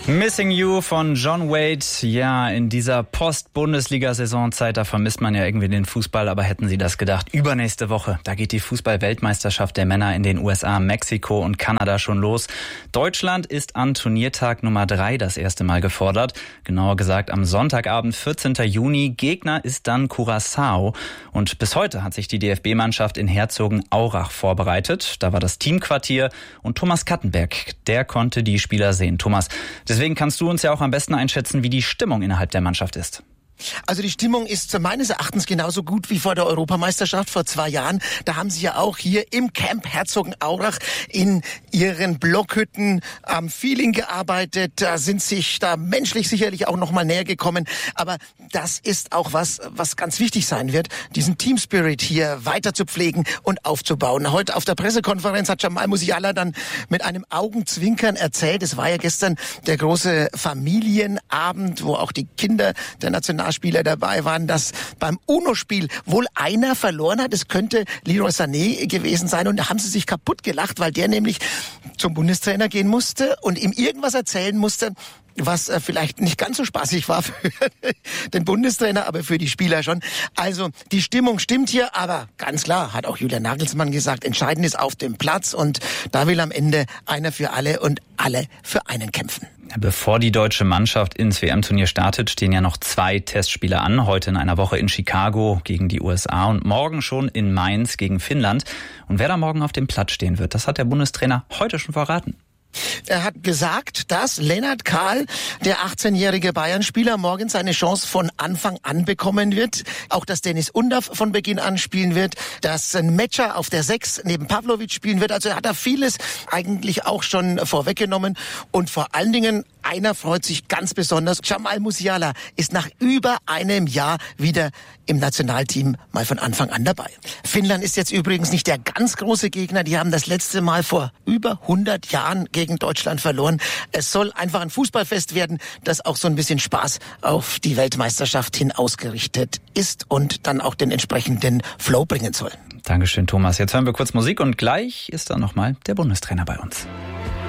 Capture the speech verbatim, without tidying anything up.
Missing You von John Wade. Ja, in dieser Post-Bundesliga-Saisonzeit, da vermisst man ja irgendwie den Fußball, aber hätten Sie das gedacht? Übernächste Woche, da geht die Fußball-Weltmeisterschaft der Männer in den U S A, Mexiko und Kanada schon los. Deutschland ist an Turniertag Nummer drei das erste Mal gefordert. Genauer gesagt am Sonntagabend, vierzehnten Juni. Gegner ist dann Curaçao. Und bis heute hat sich die D F B-Mannschaft in Herzogenaurach vorbereitet. Da war das Teamquartier und Thomas Kattenberg, der konnte die Spieler sehen. Thomas, deswegen kannst du uns ja auch am besten einschätzen, wie die Stimmung innerhalb der Mannschaft ist. Also die Stimmung ist meines Erachtens genauso gut wie vor der Europameisterschaft vor zwei Jahren. Da haben sie ja auch hier im Camp Herzogenaurach in ihren Blockhütten am Feeling gearbeitet. Da sind sich da menschlich sicherlich auch noch mal näher gekommen. Aber das ist auch was, was ganz wichtig sein wird, diesen Team Spirit hier weiter zu pflegen und aufzubauen. Heute auf der Pressekonferenz hat Jamal Musiala dann mit einem Augenzwinkern erzählt, es war ja gestern der große Familienabend, wo auch die Kinder der Nationalspieler dabei waren, dass beim UNO-Spiel wohl einer verloren hat. Es könnte Leroy Sané gewesen sein und da haben sie sich kaputt gelacht, weil der nämlich zum Bundestrainer gehen musste und ihm irgendwas erzählen musste, was äh, vielleicht nicht ganz so spaßig war für den Bundestrainer, aber für die Spieler schon. Also die Stimmung stimmt hier, aber ganz klar, hat auch Julian Nagelsmann gesagt, entscheidend ist auf dem Platz und da will am Ende einer für alle und alle für einen kämpfen. Bevor die deutsche Mannschaft ins W M-Turnier startet, stehen ja noch zwei Testspiele an. Heute in einer Woche in Chicago gegen die U S A und morgen schon in Mainz gegen Finnland. Und wer da morgen auf dem Platz stehen wird, das hat der Bundestrainer heute schon verraten. Er hat gesagt, dass Lennart Kahl, der achtzehnjährige Bayern-Spieler, morgen seine Chance von Anfang an bekommen wird. Auch, dass Dennis Undav von Beginn an spielen wird, dass ein Metscher auf der sechs neben Pavlovic spielen wird. Also er hat da vieles eigentlich auch schon vorweggenommen. Und vor allen Dingen, einer freut sich ganz besonders. Jamal Musiala ist nach über einem Jahr wieder im Nationalteam mal von Anfang an dabei. Finnland ist jetzt übrigens nicht der ganz große Gegner. Die haben das letzte Mal vor über hundert Jahren gegen Deutschland verloren. Es soll einfach ein Fußballfest werden, das auch so ein bisschen Spaß auf die Weltmeisterschaft hin ausgerichtet ist und dann auch den entsprechenden Flow bringen soll. Dankeschön, Thomas. Jetzt hören wir kurz Musik und gleich ist dann nochmal der Bundestrainer bei uns.